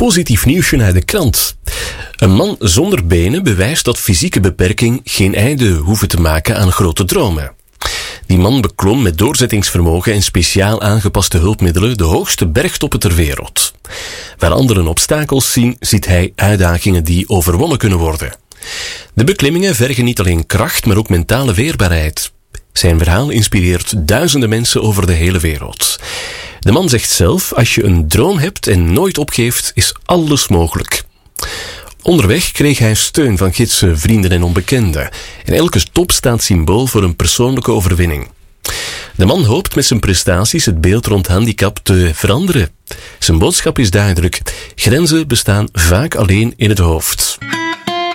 Positief nieuwsje uit de krant. Een man zonder benen bewijst dat fysieke beperking geen einde hoeven te maken aan grote dromen. Die man beklom met doorzettingsvermogen en speciaal aangepaste hulpmiddelen de hoogste bergtoppen ter wereld. Waar anderen obstakels zien, ziet hij uitdagingen die overwonnen kunnen worden. De beklimmingen vergen niet alleen kracht, maar ook mentale weerbaarheid. Zijn verhaal inspireert duizenden mensen over de hele wereld. De man zegt zelf, als je een droom hebt en nooit opgeeft, is alles mogelijk. Onderweg kreeg hij steun van gidsen, vrienden en onbekenden. En elke top staat symbool voor een persoonlijke overwinning. De man hoopt met zijn prestaties het beeld rond handicap te veranderen. Zijn boodschap is duidelijk. Grenzen bestaan vaak alleen in het hoofd.